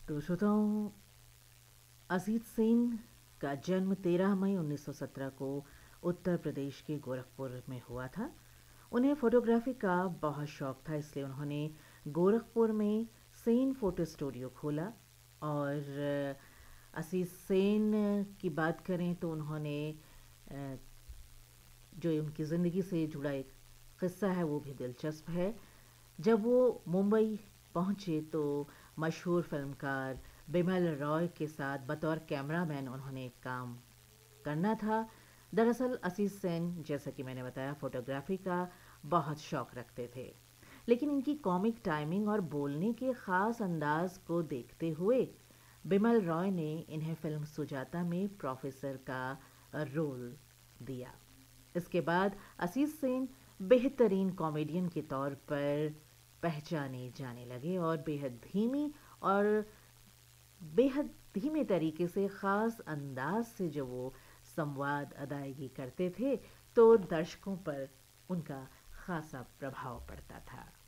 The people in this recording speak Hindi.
तो श्रोताओं, अजीत सेन का जन्म 13 मई 1917 को उत्तर प्रदेश के गोरखपुर में हुआ था। उन्हें फोटोग्राफी का बहुत शौक था, इसलिए उन्होंने गोरखपुर में सेन फोटो स्टूडियो खोला। और अजीत सेन की बात करें तो उन्होंने जो उनकी ज़िंदगी से जुड़ा एक क़िस्सा है वो भी दिलचस्प है। जब वो मुंबई पहुंचे तो मशहूर फिल्मकार बिमल रॉय के साथ बतौर कैमरामैन उन्होंने काम करना था। दरअसल अजीत सेन, जैसा कि मैंने बताया, फोटोग्राफी का बहुत शौक रखते थे, लेकिन इनकी कॉमिक टाइमिंग और बोलने के ख़ास अंदाज को देखते हुए बिमल रॉय ने इन्हें फिल्म सुजाता में प्रोफेसर का रोल दिया। इसके बाद अजीत सेन बेहतरीन कॉमेडियन के तौर पर पहचाने जाने लगे और और बेहद धीमे तरीके से ख़ास अंदाज से जब वो संवाद अदायगी करते थे तो दर्शकों पर उनका ख़ासा प्रभाव पड़ता था।